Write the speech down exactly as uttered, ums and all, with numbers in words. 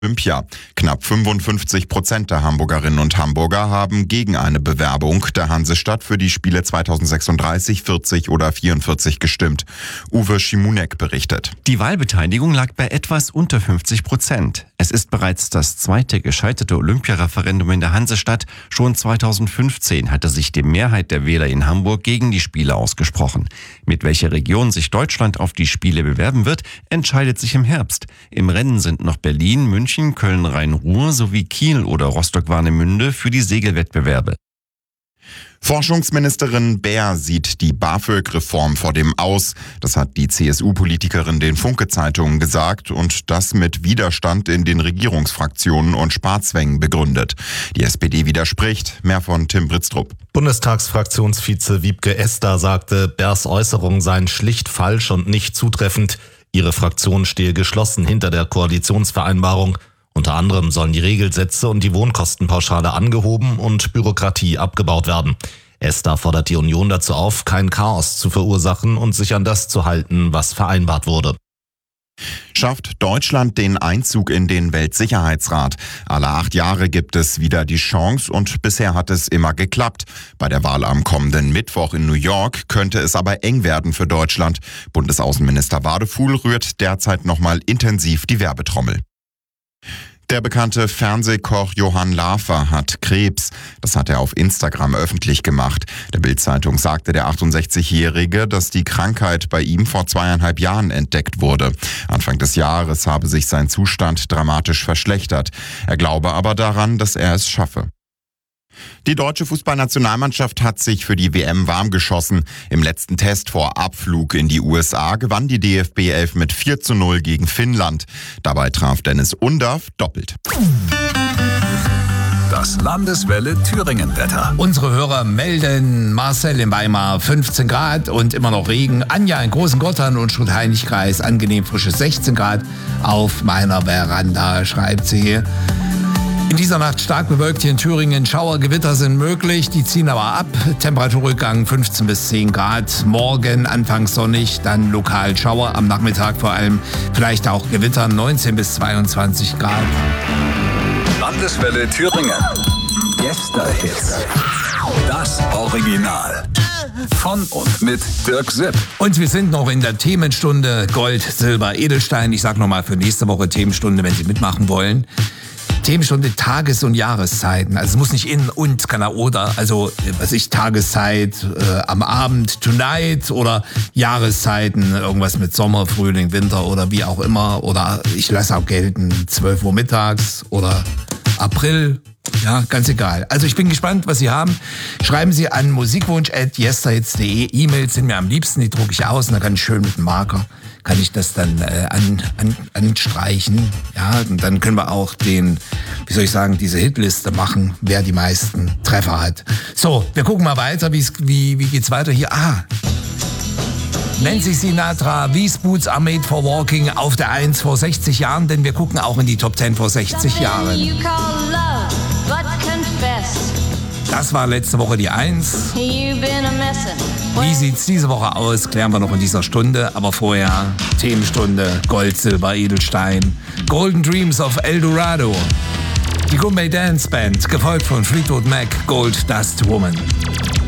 Olympia. Knapp fünfundfünfzig Prozent der Hamburgerinnen und Hamburger haben gegen eine Bewerbung der Hansestadt für die Spiele zweitausendsechsunddreißig, vierzig oder vierundvierzig gestimmt. Uwe Schimunek berichtet. Die Wahlbeteiligung lag bei etwas unter fünfzig Prozent. Es ist bereits das zweite gescheiterte Olympiareferendum in der Hansestadt. Schon zweitausendfünfzehn hatte sich die Mehrheit der Wähler in Hamburg gegen die Spiele ausgesprochen. Mit welcher Region sich Deutschland auf die Spiele bewerben wird, entscheidet sich im Herbst. Im Rennen sind noch Berlin, München, Köln-Rhein-Ruhr sowie Kiel oder Rostock-Warnemünde für die Segelwettbewerbe. Forschungsministerin Baer sieht die BAföG-Reform vor dem Aus. Das hat die C S U-Politikerin den Funke-Zeitungen gesagt und das mit Widerstand in den Regierungsfraktionen und Sparzwängen begründet. Die S P D widerspricht. Mehr von Tim Britztrup. Bundestagsfraktionsvize Wiebke Esder sagte, Baers Äußerungen seien schlicht falsch und nicht zutreffend. Ihre Fraktion stehe geschlossen hinter der Koalitionsvereinbarung. Unter anderem sollen die Regelsätze und die Wohnkostenpauschale angehoben und Bürokratie abgebaut werden. Esder fordert die Union dazu auf, kein Chaos zu verursachen und sich an das zu halten, was vereinbart wurde. Schafft Deutschland den Einzug in den Weltsicherheitsrat? Alle acht Jahre gibt es wieder die Chance und bisher hat es immer geklappt. Bei der Wahl am kommenden Mittwoch in New York könnte es aber eng werden für Deutschland. Bundesaußenminister Wadefuhl rührt derzeit nochmal intensiv die Werbetrommel. Der bekannte Fernsehkoch Johann Lafer hat Krebs. Das hat er auf Instagram öffentlich gemacht. Der Bild-Zeitung sagte der achtundsechzigjährige, dass die Krankheit bei ihm vor zweieinhalb Jahren entdeckt wurde. Anfang des Jahres habe sich sein Zustand dramatisch verschlechtert. Er glaube aber daran, dass er es schaffe. Die deutsche Fußballnationalmannschaft hat sich für die W M warm geschossen. Im letzten Test vor Abflug in die U S A gewann die D F B elf mit vier zu null gegen Finnland. Dabei traf Dennis Undaff doppelt. Das Landeswelle Thüringen-Wetter. Unsere Hörer melden Marcel in Weimar fünfzehn Grad und immer noch Regen. Anja in Großen Gotthard und Schut-Heinig-Kreis angenehm frische sechzehn Grad. Auf meiner Veranda, schreibt sie hier. In dieser Nacht stark bewölkt hier in Thüringen. Schauer, Gewitter sind möglich, die ziehen aber ab. Temperaturrückgang fünfzehn bis zehn Grad. Morgen anfangs sonnig, dann lokal Schauer. Am Nachmittag vor allem vielleicht auch Gewitter, neunzehn bis zweiundzwanzig Grad. Landeswelle Thüringen. Gäste-Hits. Das Original. Von und mit Dirk Sipp. Und wir sind noch in der Themenstunde Gold, Silber, Edelstein. Ich sag nochmal für nächste Woche Themenstunde, wenn Sie mitmachen wollen. Themenstunde Tages- und Jahreszeiten. Also es muss nicht in und, kann auch oder. Also was ich, Tageszeit äh, am Abend, Tonight oder Jahreszeiten, irgendwas mit Sommer, Frühling, Winter oder wie auch immer. Oder ich lasse auch gelten zwölf Uhr mittags oder April. Ja, ganz egal. Also ich bin gespannt, was Sie haben. Schreiben Sie an musikwunsch at yesterhits punkt de. E-Mails sind mir am liebsten, die drucke ich aus und dann kann ich schön mit dem Marker, kann ich das dann äh, an, an, anstreichen. Ja, und dann können wir auch den, wie soll ich sagen, diese Hitliste machen, wer die meisten Treffer hat. So, wir gucken mal weiter, wie, wie geht's weiter hier? Ah, Nancy Sinatra, These Boots are made for walking auf der eins vor sechzig Jahren, denn wir gucken auch in die Top zehn vor sechzig Jahren. Das war letzte Woche die eins. Wie sieht's diese Woche aus, klären wir noch in dieser Stunde. Aber vorher Themenstunde Gold, Silber, Edelstein. Golden Dreams of El Dorado. Die Goombay Dance Band, gefolgt von Fleetwood Mac, Gold Dust Woman.